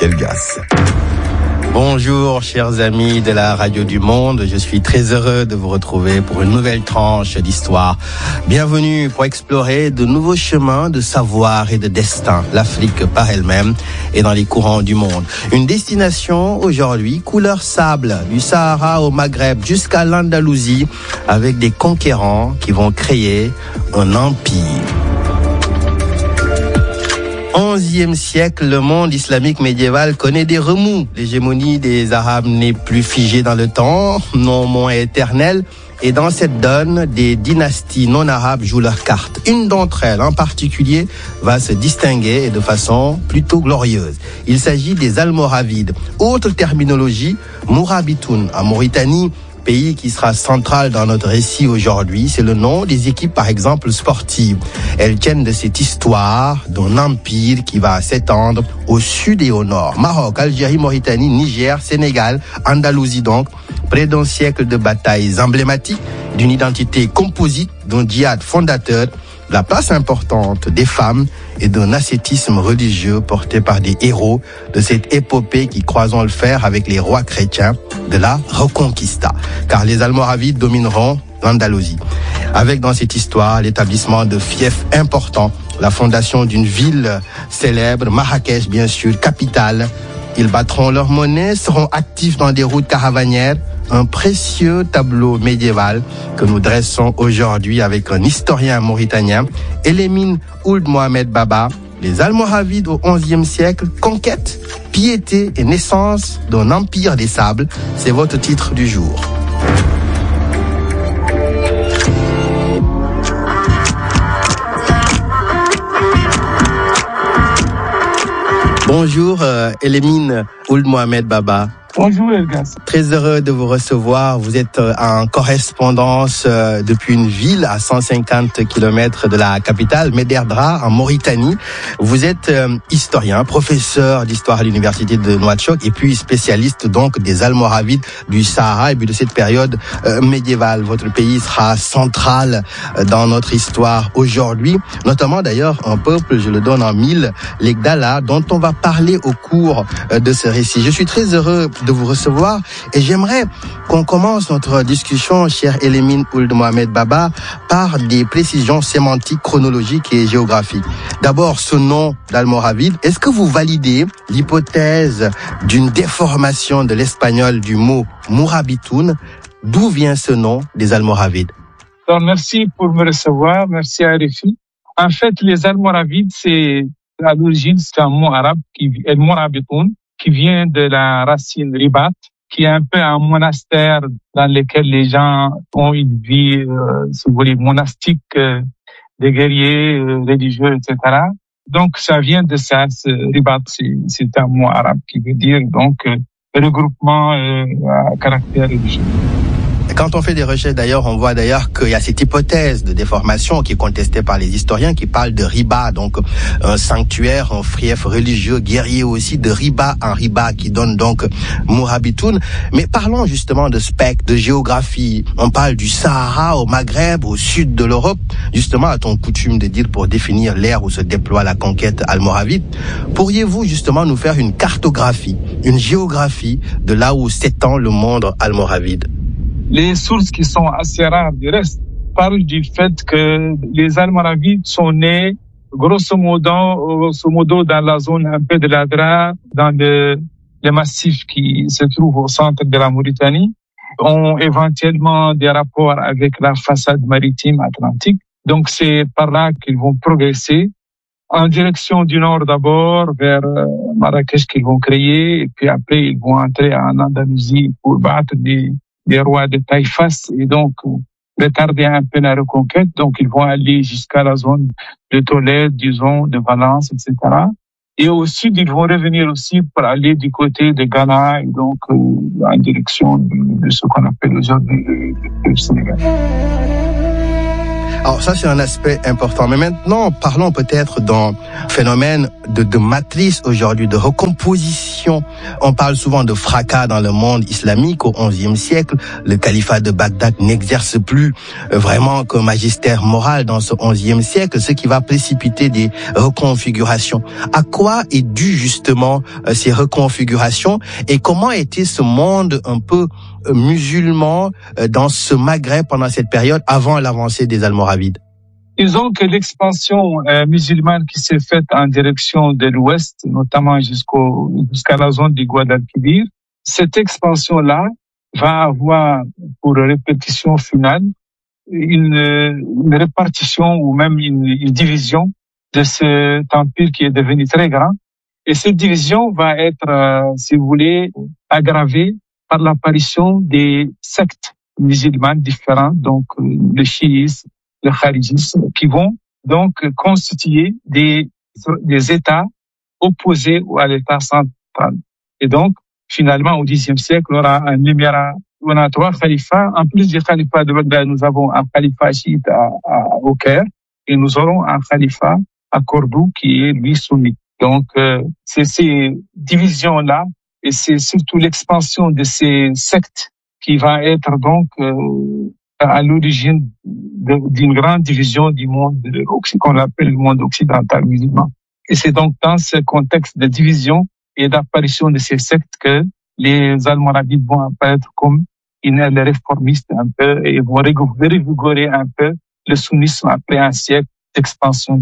Elgas. Bonjour chers amis de la Radio du Monde, je suis très heureux de vous retrouver pour une nouvelle tranche d'histoire. Bienvenue pour explorer de nouveaux chemins de savoir et de destin, l'Afrique par elle-même et dans les courants du monde. Une destination aujourd'hui couleur sable, du Sahara au Maghreb jusqu'à l'Andalousie, avec des conquérants qui vont créer un empire. 11e siècle, le monde islamique médiéval connaît des remous. L'hégémonie des Arabes n'est plus figée dans le temps, non moins éternelle. Et dans cette donne, des dynasties non arabes jouent leurs cartes. Une d'entre elles, en particulier, va se distinguer et de façon plutôt glorieuse. Il s'agit des Almoravides. Autre terminologie, Mourabitoun, en Mauritanie, pays qui sera central dans notre récit aujourd'hui, c'est le nom des équipes, par exemple, sportives. Elles tiennent de cette histoire d'un empire qui va s'étendre au sud et au nord. Maroc, Algérie, Mauritanie, Niger, Sénégal, Andalousie donc, près d'un siècle de batailles emblématiques, d'une identité composite, d'un djihad fondateur, de la place importante des femmes et d'un ascétisme religieux porté par des héros de cette épopée qui, croisons le fer avec les rois chrétiens de la Reconquista. Car les Almoravides domineront l'Andalousie. Avec dans cette histoire l'établissement de fiefs importants, la fondation d'une ville célèbre, Marrakech bien sûr, capitale. Ils battront leur monnaie, seront actifs dans des routes caravanières. Un précieux tableau médiéval que nous dressons aujourd'hui avec un historien mauritanien, Elimine Ould Mohamed Baba. Les Almoravides au XIe siècle, conquête, piété et naissance d'un empire des sables. C'est votre titre du jour. Bonjour Elimine Ould Mohamed Baba. Bonjour Elgas. Très heureux de vous recevoir. Vous êtes en correspondance depuis une ville à 150 km de la capitale, Méderdra, en Mauritanie. Vous êtes historien, professeur d'histoire à l'université de Nouakchott et puis spécialiste donc des Almoravides du Sahara et puis de cette période médiévale. Votre pays sera central dans notre histoire aujourd'hui, notamment d'ailleurs un peuple, je le donne en mille, les Gdala, dont on va parler au cours de ce récit. Je suis très heureux de vous recevoir et j'aimerais qu'on commence notre discussion, cher Elimine Ould Mohamed Baba, par des précisions sémantiques, chronologiques et géographiques. D'abord, ce nom d'Almoravide, est-ce que vous validez l'hypothèse d'une déformation de l'espagnol du mot Mourabitoun? D'où vient ce nom des Almoravides? Alors, merci pour me recevoir, merci à RFI. En fait, les Almoravides, c'est à l'origine, c'est un mot arabe qui est Mourabitoun, qui vient de la racine ribat, qui est un peu un monastère dans lequel les gens ont une vie, si vous voulez, monastique, des guerriers, religieux, etc. Donc, ça vient de ça, ce ribat, c'est un mot arabe qui veut dire, donc, regroupement à caractère religieux. Quand on fait des recherches d'ailleurs, on voit d'ailleurs qu'il y a cette hypothèse de déformation qui est contestée par les historiens qui parlent de riba, donc un sanctuaire, un fief religieux, guerrier aussi, de riba en riba qui donne donc Mourabitoun. Mais parlons justement de spectre, de géographie. On parle du Sahara au Maghreb, au sud de l'Europe. Justement, a-t-on coutume de dire pour définir l'ère où se déploie la conquête almoravide. Pourriez-vous justement nous faire une cartographie, une géographie de là où s'étend le monde almoravide? Les sources qui sont assez rares du reste parlent du fait que les Almoravides sont nés grosso modo dans la zone un peu de l'Adra, dans les massifs qui se trouvent au centre de la Mauritanie, ont éventuellement des rapports avec la façade maritime atlantique. Donc c'est par là qu'ils vont progresser en direction du nord d'abord, vers Marrakech qu'ils vont créer, et puis après ils vont entrer en Andalousie pour battre des rois de Taïfas et donc retarder un peu la reconquête. Donc, ils vont aller jusqu'à la zone de Tolède, disons, de Valence, etc. Et au sud, ils vont revenir aussi pour aller du côté de Ghana et donc en direction de ce qu'on appelle aujourd'hui le Sénégal. Alors ça, c'est un aspect important. Mais maintenant, parlons peut-être d'un phénomène de matrice aujourd'hui, de recomposition. On parle souvent de fracas dans le monde islamique au XIe siècle. Le califat de Bagdad n'exerce plus vraiment qu'un magistère moral dans ce XIe siècle, ce qui va précipiter des reconfigurations. À quoi est dû justement ces reconfigurations et comment était ce monde un peu musulman dans ce Maghreb pendant cette période avant l'avancée des Almoravides? Disons que l'expansion musulmane qui s'est faite en direction de l'ouest, notamment jusqu'à la zone du Guadalquivir, cette expansion-là va avoir pour répétition finale une répartition ou même une division de cet empire qui est devenu très grand. Et cette division va être, si vous voulez, aggravée par l'apparition des sectes musulmanes différentes, donc le chiisme, le kharijisme, qui vont donc constituer des États opposés à l'État central. Et donc, finalement, au Xe siècle, on aura un numéraire, on a 3 khalifats. En plus du khalifat de Bagdad, nous avons un khalifat chiite au Caire et nous aurons un khalifat à Cordoue qui est lui sunnite. Donc, c'est ces divisions-là et c'est surtout l'expansion de ces sectes qui va être donc à l'origine d'une grande division du monde qu'on appelle le monde occidental musulman. Et c'est donc dans ce contexte de division et d'apparition de ces sectes que les Almoravides vont apparaître comme une aile réformiste un peu et vont revigorer un peu le sunnisme après un siècle d'expansion